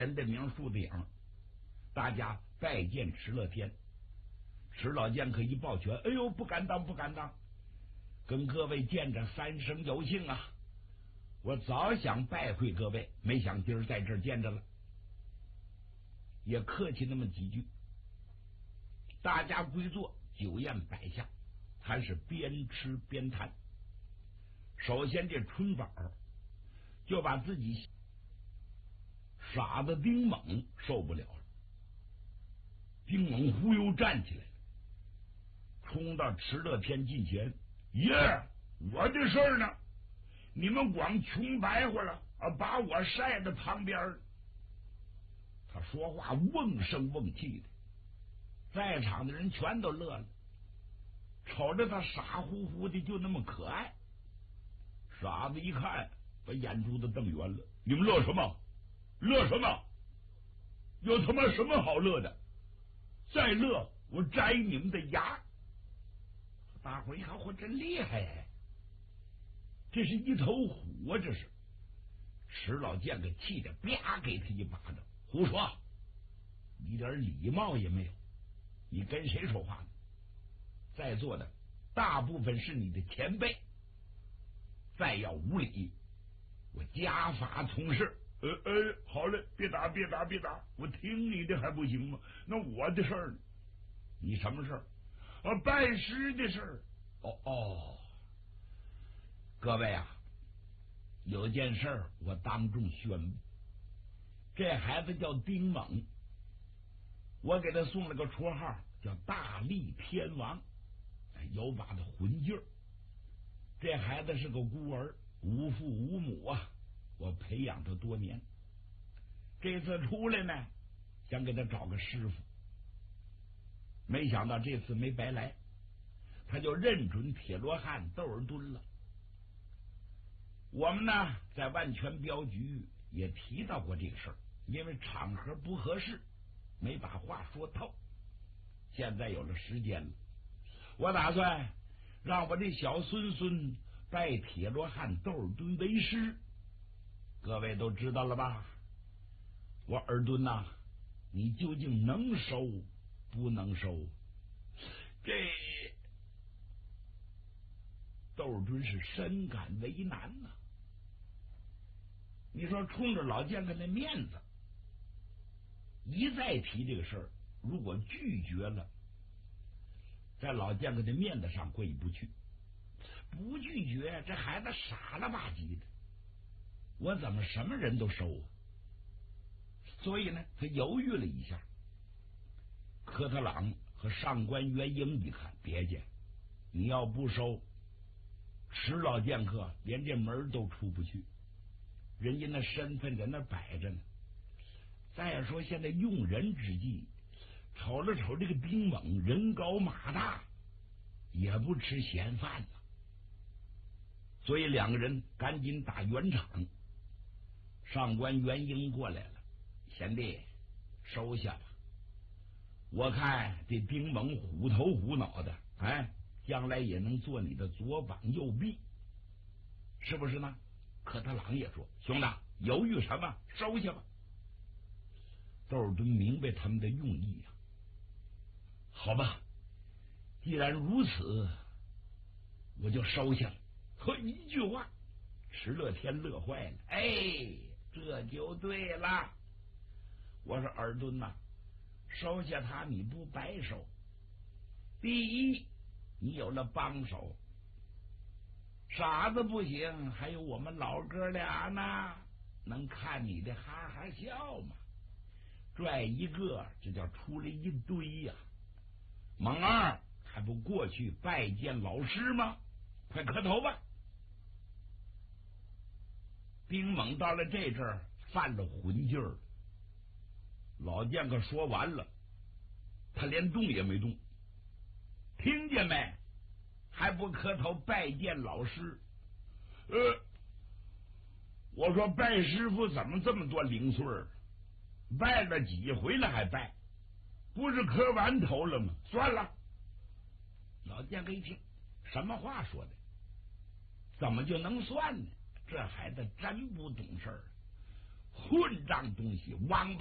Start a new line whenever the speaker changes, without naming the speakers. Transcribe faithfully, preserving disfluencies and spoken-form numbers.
人的名树顶，大家拜见迟乐天。迟老剑客一抱拳，哎呦，不敢当，不敢当，跟各位见着三生有幸啊！我早想拜会各位，没想今儿在这儿见着了。也客气那么几句，大家归坐，酒宴摆下，还是边吃边谈。首先这春宝就把自己傻子丁猛受不了了，丁猛忽悠站起来了，冲到迟乐天近前，爷，我的事儿呢，你们光穷白活了啊，把我晒在旁边了。他说话瓮声瓮气的，在场的人全都乐了，瞅着他傻乎乎的，就那么可爱。傻子一看，把眼珠子瞪圆了，你们乐什么？乐什么？有他妈什么好乐的？再乐我摘你们的牙！大伙一看，嚯，真厉害呀！这是一头虎啊！这是迟老剑给气的，啪给他一巴掌。胡说！一点礼貌也没有，你跟谁说话呢？在座的大部分是你的前辈，再要无礼，我家法从事。呃呃，好嘞，别打，别打，别打，我听你的还不行吗？那我的事儿呢？你什么事儿？啊，拜师的事儿。哦哦，各位啊，有件事儿我当众宣布，这孩子叫丁猛，我给他送了个绰号叫大力天王，有把的混劲儿。这孩子是个孤儿，无父无母啊，我培养他多年，这次出来呢，想给他找个师傅，没想到这次没白来，他就认准铁罗汉窦尔敦了。我们呢在万全镖局也提到过这个事儿，因为场合不合适，没把话说透。现在有了时间了，我打算让我这小孙孙拜铁罗汉窦尔敦为师。各位都知道了吧？我尔敦呐、啊，你究竟能收不能收？这窦尔敦是深感为难呐、啊。你说冲着老剑客那面子，一再提这个事儿，如果拒绝了，在老剑客的面子上过意不去；不拒绝，这孩子傻了吧唧的，我怎么什么人都收啊？所以呢，他犹豫了一下。科特朗和上官元英一看，别介，你要不收，迟老剑客连这门都出不去。人家那身份在那摆着呢。再说现在用人之际，瞅了瞅这个丁猛，人高马大，也不吃闲饭呢。所以两个人赶紧打圆场。上官元英过来了，贤弟，收下吧。我看这丁猛虎头虎脑的，哎，将来也能做你的左膀右臂，是不是呢？科特朗也说，兄弟，犹豫什么？收下吧。窦尔敦明白他们的用意啊。好吧，既然如此，我就收下了。呵，一句话，迟乐天乐坏了。哎，这就对了。我说尔敦呐、啊，收下他你不白收。第一，你有了帮手，傻子不行，还有我们老哥俩呢，能看你的哈哈笑吗？拽一个，这叫出了一堆呀、啊！猛二还不过去拜见老师吗？快磕头吧！丁猛到了这阵儿犯了混劲儿，老剑客说完了，他连动也没动。听见没？还不磕头拜见老师？呃，我说拜师傅怎么这么多零碎儿？拜了几回了还拜？不是磕完头了吗？算了。老剑客一听，什么话说的？怎么就能算呢？这孩子真不懂事儿。 混账东西，王八